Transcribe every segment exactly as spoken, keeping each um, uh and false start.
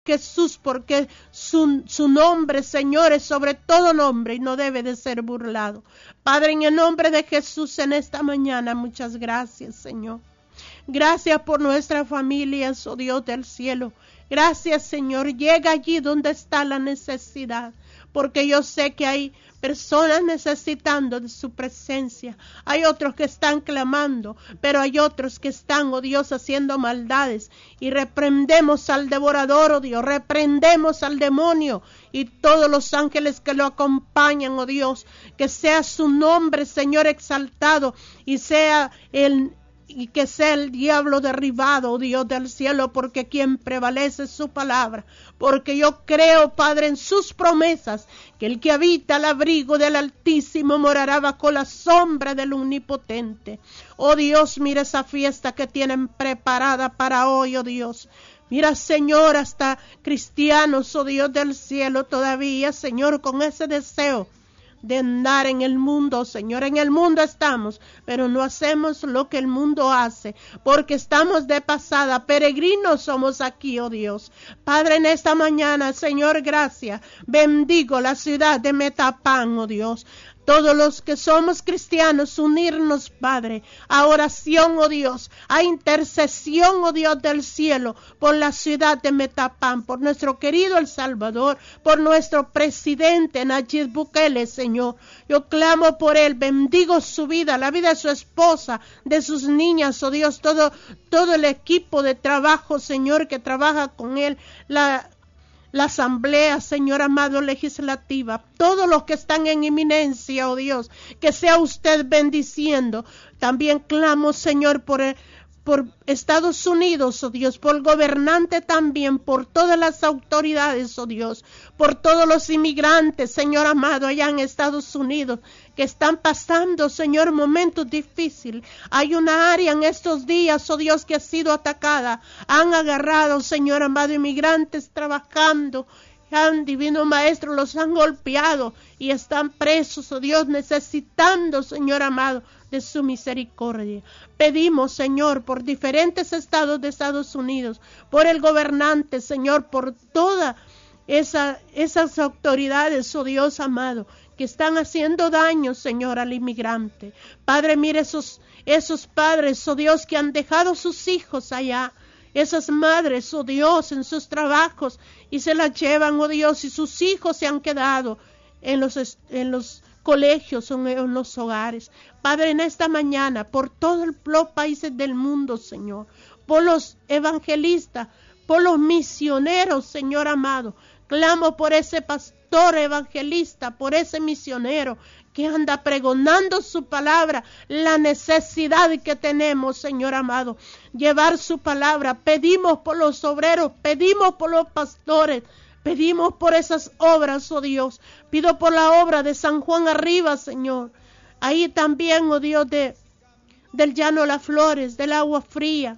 Jesús, porque su, su nombre, Señor, es sobre todo nombre y no debe de ser burlado. Padre, en el nombre de Jesús en esta mañana, muchas gracias, Señor. Gracias por nuestras familias, oh Dios del cielo. Gracias, Señor. Llega allí donde está la necesidad, porque yo sé que hay personas necesitando de su presencia. Hay otros que están clamando, pero hay otros que están, oh Dios, haciendo maldades. Y reprendemos al devorador, oh Dios, reprendemos al demonio y todos los ángeles que lo acompañan, oh Dios. Que sea su nombre, Señor, exaltado y sea el y que sea el diablo derribado, oh Dios del cielo, porque quien prevalece es su palabra. Porque yo creo, Padre, en sus promesas, que el que habita al abrigo del Altísimo morará bajo la sombra del Omnipotente. Oh Dios, mira esa fiesta que tienen preparada para hoy, oh Dios. Mira, Señor, hasta cristianos, oh Dios del cielo, todavía, Señor, con ese deseo de andar en el mundo, Señor. En el mundo estamos, pero no hacemos lo que el mundo hace, porque estamos de pasada, peregrinos somos aquí, oh Dios. Padre, en esta mañana, Señor, gracias. Bendigo la ciudad de Metapán, oh Dios. Todos los que somos cristianos, unirnos, Padre, a oración, oh Dios, a intercesión, oh Dios del cielo, por la ciudad de Metapán, por nuestro querido El Salvador, por nuestro presidente Nayib Bukele, Señor. Yo clamo por él, bendigo su vida, la vida de su esposa, de sus niñas, oh Dios, todo, todo el equipo de trabajo, Señor, que trabaja con él, la La asamblea, Señor amado, legislativa, todos los que están en inminencia, oh Dios, que sea usted bendiciendo. También clamo, Señor, por, por Estados Unidos, oh Dios, por el gobernante también, por todas las autoridades, oh Dios, por todos los inmigrantes, Señor amado, allá en Estados Unidos, que están pasando, Señor, momentos difíciles. Hay una área en estos días, oh Dios, que ha sido atacada. Han agarrado, Señor amado, inmigrantes trabajando. Han, divino maestro, los han golpeado y están presos, oh Dios, necesitando, Señor amado, de su misericordia. Pedimos, Señor, por diferentes estados de Estados Unidos, por el gobernante, Señor, por todas esa, esas autoridades, oh Dios amado, que están haciendo daño, Señor, al inmigrante. Padre, mire esos, esos padres, oh Dios, que han dejado sus hijos allá. Esas madres, oh Dios, en sus trabajos y se las llevan, oh Dios, y sus hijos se han quedado en los, en los colegios o en los hogares. Padre, en esta mañana, por todos los países del mundo, Señor, por los evangelistas, por los misioneros, Señor amado, clamo por ese pastor evangelista, por ese misionero que anda pregonando su palabra, la necesidad que tenemos, Señor amado, llevar su palabra. Pedimos por los obreros, pedimos por los pastores, pedimos por esas obras, oh Dios. Pido por la obra de San Juan Arriba, Señor. Ahí también, oh Dios, de, del Llano Las Flores, del Agua Fría.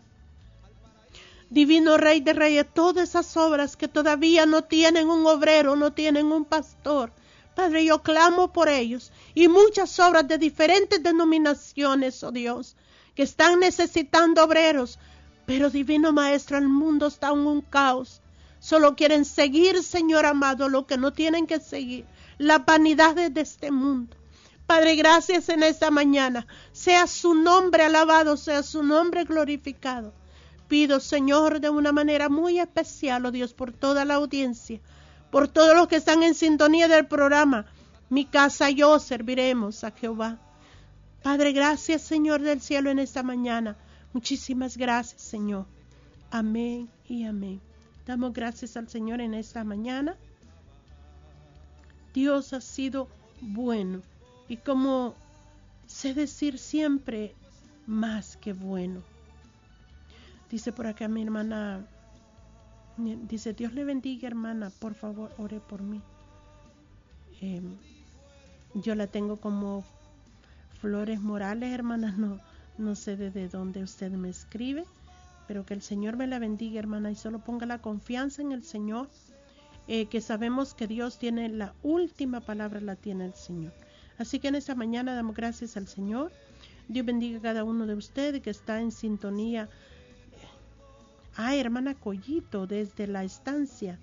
Divino Rey de Reyes, todas esas obras que todavía no tienen un obrero, no tienen un pastor. Padre, yo clamo por ellos y muchas obras de diferentes denominaciones, oh Dios, que están necesitando obreros. Pero, Divino Maestro, el mundo está en un caos. Solo quieren seguir, Señor amado, lo que no tienen que seguir. Las vanidades de este mundo. Padre, gracias en esta mañana. Sea su nombre alabado, sea su nombre glorificado. Pido, Señor, de una manera muy especial, oh Dios, por toda la audiencia, por todos los que están en sintonía del programa. Mi casa y yo serviremos a Jehová. Padre, gracias, Señor del cielo, en esta mañana. Muchísimas gracias, Señor. Amén y amén. Damos gracias al Señor en esta mañana. Dios ha sido bueno. Y como sé decir siempre, más que bueno. Dice por acá mi hermana, dice, Dios le bendiga, hermana, por favor, ore por mí. Eh, yo la tengo como Flores Morales, hermana, no, no sé desde dónde usted me escribe, pero que el Señor me la bendiga, hermana, y solo ponga la confianza en el Señor, eh, que sabemos que Dios tiene la última palabra, la tiene el Señor. Así que en esta mañana damos gracias al Señor. Dios bendiga a cada uno de ustedes que está en sintonía Ay, hermana Collito, desde la estancia.